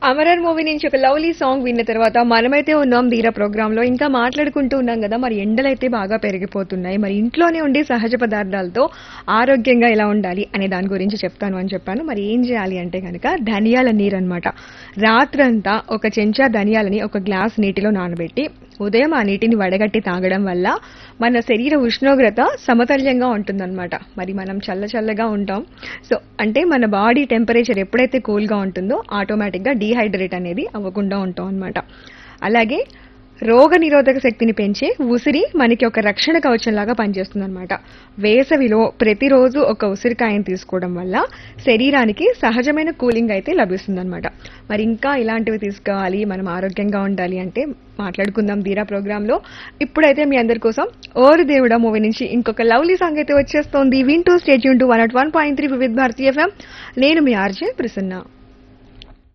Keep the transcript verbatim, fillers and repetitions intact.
అమరర్ movie నుంచి ఒక lovely song విన్న తర్వాత మనమైతే ఉన్నాం ధీర ప్రోగ్రామ్ లో ఇంకా మాట్లాడుకుంటూ ఉన్నాం కదా. మరి ఎండలైతే బాగా పెరిగిపోతున్నాయి. మరి ఇంట్లోనే ఉండే సహజ పదార్థాలతో ఆరోగ్యంగా ఎలా ఉండాలి అనే దాని గురించి చెప్తాను అని చెప్పాను. మరి ఏం చేయాలి అంటే కనుక ధనియాల నీరు అన్నమాట. రాత్రంతా ఒక చెంచా ధనియాలని ఒక గ్లాస్ నీటిలో నానబెట్టి ఉదయం ఆ నీటిని వడగట్టి తాగడం వల్ల మన శరీర ఉష్ణోగ్రత సమతుల్యంగా ఉంటుందన్నమాట. మరి మనం చల్ల చల్లగా ఉంటాం. సో అంటే మన బాడీ టెంపరేచర్ ఎప్పుడైతే కూల్ గా ఉంటుందో ఆటోమేటిక్ గా డీహైడ్రేట్ అనేది అవ్వకుండా ఉంటాం అన్నమాట. అలాగే రోగ నిరోధక శక్తిని పెంచే ఉసిరి మనకి ఒక రక్షణ కవచం లాగా పనిచేస్తుంది అనమాట. వేసవిలో ప్రతిరోజు ఒక ఉసిరికాయను తీసుకోవడం వల్ల శరీరానికి సహజమైన కూలింగ్ అయితే లభిస్తుంది. మరి ఇంకా ఇలాంటివి తీసుకోవాలి, మనం ఆరోగ్యంగా ఉండాలి అంటే మాట్లాడుకుందాం ధీరా ప్రోగ్రామ్ లో. ఇప్పుడైతే మీ అందరి కోసం ఓరి దేవుడా మూవీ నుంచి ఇంకొక లవ్లీ సాంగ్ అయితే వచ్చేస్తోంది. వింటూ state Yoon to one at one point three వివిధ భారతీయ ఎఫ్ఎం. నేను మీ ఆర్జే ప్రసన్న.